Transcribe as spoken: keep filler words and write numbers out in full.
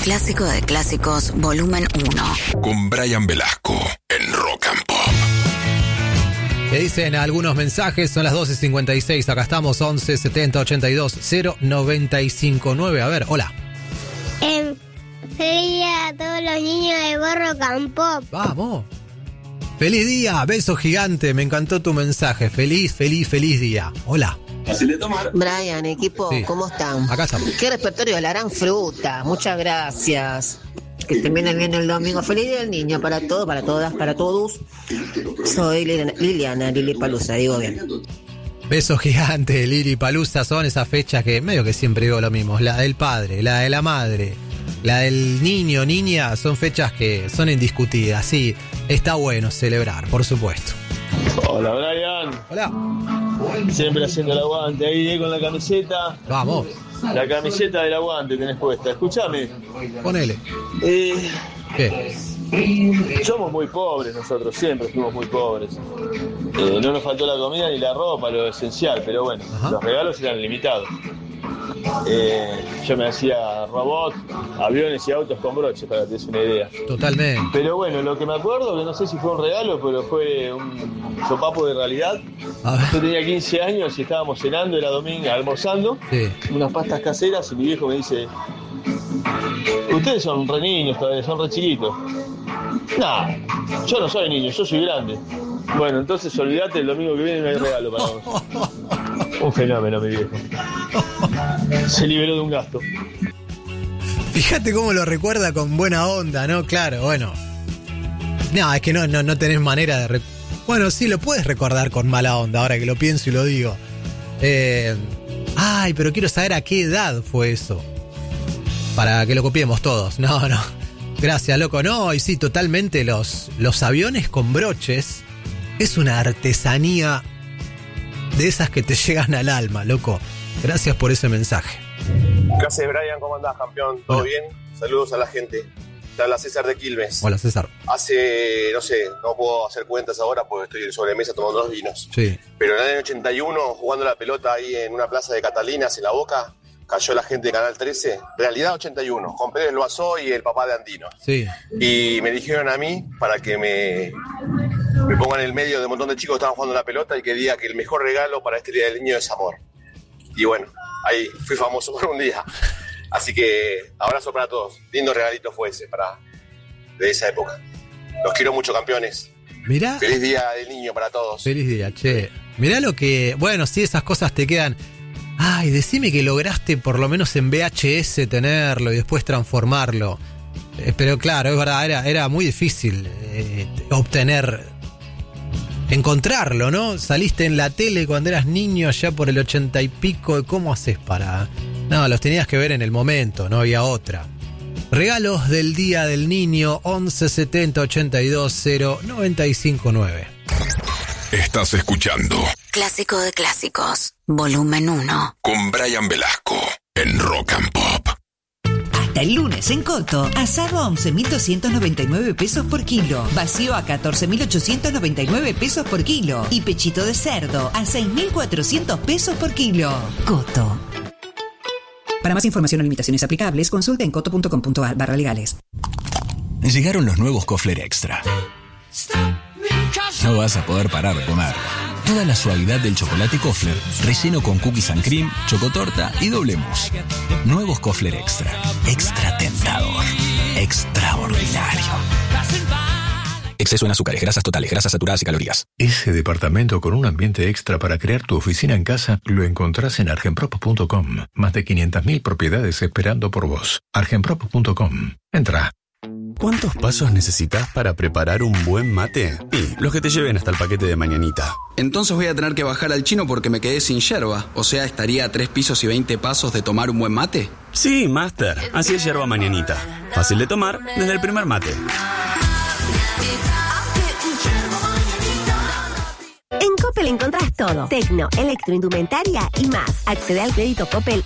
Clásico de Clásicos, volumen uno. Con Brian Velasco en Rock and Pop. Que dicen algunos mensajes, son las doce cincuenta y seis, acá estamos, once setenta ochenta y dos cero noventa y cinco nueve. A ver, hola. Eh, feliz día a todos los niños de Rock and Pop. Vamos. Feliz día, beso gigante, me encantó tu mensaje. Feliz, feliz, feliz día. Hola. Fácil de tomar. Brian, equipo, Sí. ¿cómo están? Acá estamos. Qué repertorio de la gran fruta. Muchas gracias. Que terminen bien el domingo. Feliz día del niño para todos, para todas, para todos. Soy Liliana, Liliana Lili Palusa, digo bien. Beso gigante, Lili Palusa, son esas fechas que medio que siempre digo lo mismo. La del padre, la de la madre, la del niño, niña, son fechas que son indiscutidas. Sí, está bueno celebrar, por supuesto. Hola, Brian. Hola. Siempre haciendo el aguante ahí eh, con la camiseta. Vamos, La camiseta del aguante tenés puesta. Escuchame. ponele. Eh, ¿Qué? somos muy pobres nosotros, siempre fuimos muy pobres. Eh, no nos faltó la comida ni la ropa, lo esencial, pero bueno, Ajá. los regalos eran limitados. Eh, yo me hacía robots, aviones y autos con broches, para que te des una idea. Totalmente. Pero bueno, lo que me acuerdo, que no sé si fue un regalo, pero fue un sopapo de realidad. A ver. Yo tenía quince años y estábamos cenando, era domingo, almorzando, Sí. unas pastas caseras, y mi viejo me dice: ustedes son re niños todavía, son re chiquitos. Nah, yo no soy niño, yo soy grande. Bueno, entonces olvídate, el domingo que viene no hay regalo para vos. Un fenómeno, mi viejo. Se liberó de un gasto. Fíjate cómo lo recuerda con buena onda, ¿no? Claro, bueno. No, es que no, no, no tenés manera de... Rec- bueno, sí, lo puedes recordar con mala onda, ahora que lo pienso y lo digo. Eh, ay, pero quiero saber a qué edad fue eso. Para que lo copiemos todos. No, no. Gracias, loco. No, y sí, totalmente los, los aviones con broches es una artesanía de esas que te llegan al alma, loco. Gracias por ese mensaje. ¿Qué haces, Brian? ¿Cómo andás, campeón? ¿Todo Hola. bien? Saludos a la gente. Te habla César de Quilmes. Hola, César. Hace, no sé, no puedo hacer cuentas ahora porque estoy en sobremesa tomando dos vinos. Sí. Pero en el año ochenta y uno, jugando la pelota ahí en una plaza de Catalinas, en La Boca, cayó la gente de Canal trece. Realidad ochenta y uno, con Pérez Loazó y el papá de Andino. Sí. Y me dijeron a mí para que me, me pongan en el medio de un montón de chicos que estaban jugando la pelota y que diga que el mejor regalo para este Día del Niño es amor. Y bueno, ahí fui famoso por un día. Así que abrazo para todos. Lindo regalito fue ese para de esa época. Los quiero mucho, campeones. Mirá. Feliz Día del Niño para todos. Feliz día, che. Mirá lo que... Bueno, sí, esas cosas te quedan... Ay, decime que lograste por lo menos en V H S tenerlo y después transformarlo. Eh, pero claro, es verdad, era, era muy difícil eh, obtener... Encontrarlo, ¿no? Saliste en la tele cuando eras niño allá por el ochenta y pico. ¿Cómo haces para...? No, los tenías que ver en el momento, no había otra. Regalos del Día del Niño, once setenta ochenta y dos cero noventa y cinco nueve. Estás escuchando Clásico de Clásicos, volumen uno. con Brian Velasco en Rock and Pop. Hasta el lunes en Coto, asado a once mil doscientos noventa y nueve pesos por kilo, vacío a catorce mil ochocientos noventa y nueve pesos por kilo y pechito de cerdo a seis mil cuatrocientos pesos por kilo. Coto. Para más información o limitaciones aplicables, consulta en coto punto com punto a r barra legales. Llegaron los nuevos Kofler Extra. No vas a poder parar de comer. Toda la suavidad del chocolate Kofler, relleno con cookies and cream, chocotorta y doble mousse. Nuevos Kofler Extra. Extra tentador. Extraordinario. Exceso en azúcares, grasas totales, grasas saturadas y calorías. Ese departamento con un ambiente extra para crear tu oficina en casa lo encontrás en argenprop punto com. Más de quinientas mil propiedades esperando por vos. argenprop punto com. Entra. ¿Cuántos pasos necesitas para preparar un buen mate? Y los que te lleven hasta el paquete de mañanita. Entonces voy a tener que bajar al chino porque me quedé sin yerba. O sea, estaría a tres pisos y veinte pasos de tomar un buen mate. Sí, Master. Así es yerba mañanita. Fácil de tomar desde el primer mate. En Coppel encontrás todo. Tecno, electroindumentaria y más. Accede al crédito Coppel